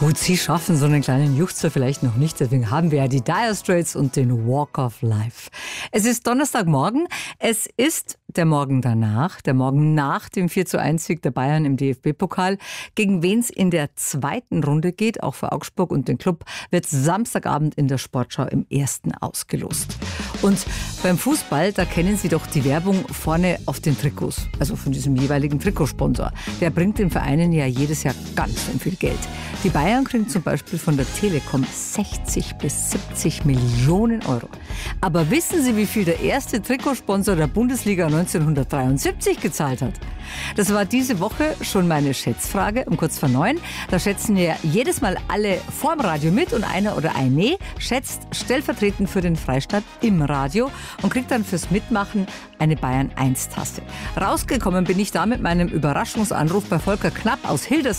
Gut, Sie schaffen so einen kleinen Juchzer vielleicht noch nicht, deswegen haben wir ja die Dire Straits und den Walk of Life. Es ist Donnerstagmorgen, es ist der Morgen danach, der Morgen nach dem 4:1-Sieg der Bayern im DFB-Pokal. Gegen wen es in der zweiten Runde geht, auch für Augsburg und den Club, wird Samstagabend in der Sportschau im ersten ausgelost. Und beim Fußball, da kennen Sie doch die Werbung vorne auf den Trikots, also von diesem jeweiligen Trikotsponsor. Der bringt den Vereinen ja jedes Jahr ganz schön viel Geld. Die Bayern kriegen zum Beispiel von der Telekom 60 bis 70 Millionen Euro. Aber wissen Sie, wie viel der erste Trikotsponsor der Bundesliga 1973 gezahlt hat? Das war diese Woche schon meine Schätzfrage um kurz vor 9. Da schätzen ja jedes Mal alle vorm Radio mit und einer oder eine schätzt stellvertretend für den Freistaat im Radio und kriegt dann fürs Mitmachen eine Bayern 1 Tasse. Rausgekommen bin ich da mit meinem Überraschungsanruf bei Volker Knapp aus Hildesheim.